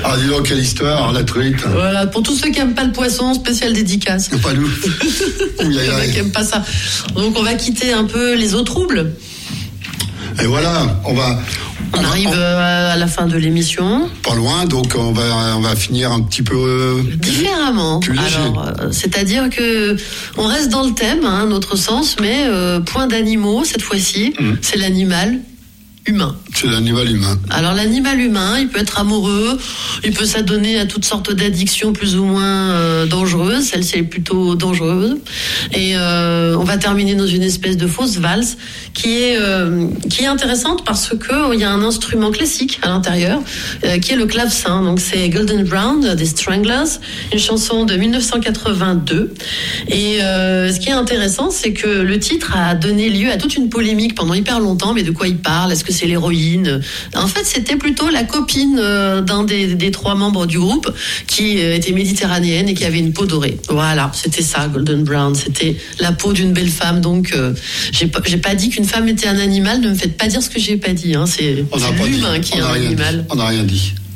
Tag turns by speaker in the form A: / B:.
A: Ah, dis donc, quelle histoire, la truite.
B: Voilà, pour tous ceux qui n'aiment pas le poisson, spécial dédicace.
A: Pas nous.
B: Il y en a qui n'aiment pas ça. Donc on va quitter un peu les eaux troubles.
A: Et voilà, on
B: arrive à la fin de l'émission.
A: Pas loin, donc on va finir un petit peu
B: différemment.
A: Plus léger.
B: Alors, c'est-à-dire que on reste dans le thème, notre sens, mais point d'animaux cette fois-ci, c'est l'animal humain.
A: C'est l'animal humain.
B: Alors l'animal humain, il peut être amoureux, il peut s'adonner à toutes sortes d'addictions plus ou moins dangereuses. Celle-ci est plutôt dangereuse. Et on va terminer dans une espèce de fausse valse qui est intéressante parce que il y a un instrument classique à l'intérieur qui est le clavecin. Donc c'est Golden Brown des Stranglers, une chanson de 1982. Et ce qui est intéressant, c'est que le titre a donné lieu à toute une polémique pendant hyper longtemps. Mais de quoi il parle ? Est-ce que c'est l'héroïne ? En fait, c'était plutôt la copine d'un des trois membres du groupe qui était méditerranéenne et qui avait une peau dorée. Voilà, c'était ça, Golden Brown. C'était la peau d'une belle femme. Donc, j'ai pas dit qu'une femme était un animal. Ne me faites pas dire ce que j'ai pas dit. C'est l'humain qui est un animal.
A: On n'a rien dit.